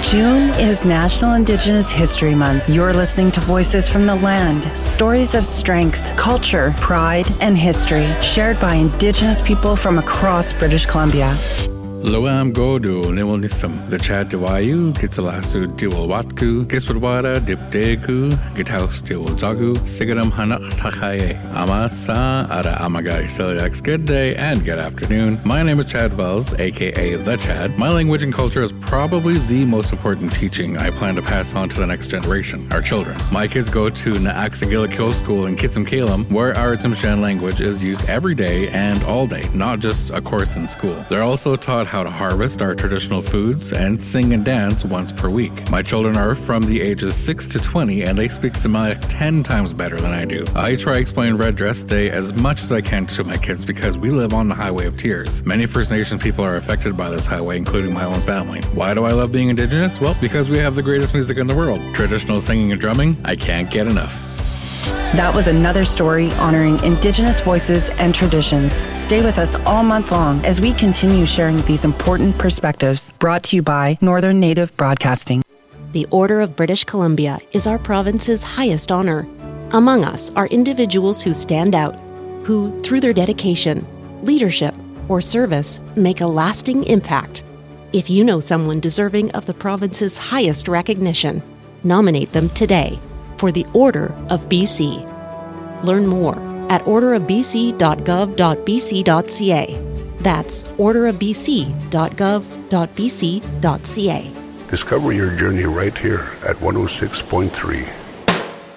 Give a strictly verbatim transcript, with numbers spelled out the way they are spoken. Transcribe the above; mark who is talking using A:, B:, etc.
A: June is National Indigenous History Month. You're listening to Voices from the Land, stories of strength, culture, pride, and history shared by Indigenous people from across British Columbia.
B: Loam Godu, Niwilnisum, the Chad Dewayu, Gitsalasu, Diwalwatku, Giswadwada, Dipdeku, Githouse, Diwalzagu, Sigadam Hanak Takaye, Amasa, Ara Amagai, Siliax, good day and good afternoon. My name is Chad Wells, aka The Chad. My language and culture is probably the most important teaching I plan to pass on to the next generation, our children. My kids go to Naaxagilakil School in Kitsimkalam, where our Tsimshian language is used every day and all day, not just a course in school. They're also taught how to harvest our traditional foods and sing and dance once per week. My children are from the ages six to twenty and they speak Semitic ten times better than I do. I try to explain Red Dress Day as much as I can to my kids because we live on the Highway of Tears. Many First Nation people are affected by this highway, including my own family. Why do I love being Indigenous? Well, because we have the greatest music in the world. Traditional singing and drumming, I can't get enough.
A: That was another story honoring Indigenous voices and traditions. Stay with us all month long as we continue sharing these important perspectives. Brought to you by Northern Native Broadcasting.
C: The Order of British Columbia is our province's highest honor. Among us are individuals who stand out, who, through their dedication, leadership, or service, make a lasting impact. If you know someone deserving of the province's highest recognition, nominate them today for the Order of B C. Learn more at order of b c dot gov dot b c dot c a. That's order of b c dot gov dot b c dot c a.
D: Discover your journey right here at one oh six point three